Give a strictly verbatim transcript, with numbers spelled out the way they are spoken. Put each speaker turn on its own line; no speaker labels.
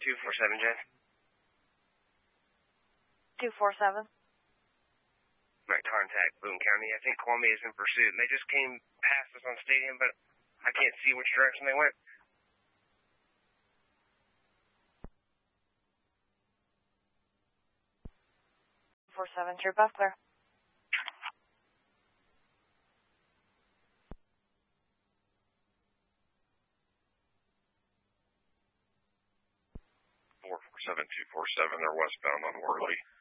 two four seven, Jen.
two four seven.
Right, contact Boone County. I think Columbia is in pursuit, and they just came past us on Stadium, but I can't see which direction they went.
four seven, you're above clear.
four four seven, two four seven, they're westbound on Worley.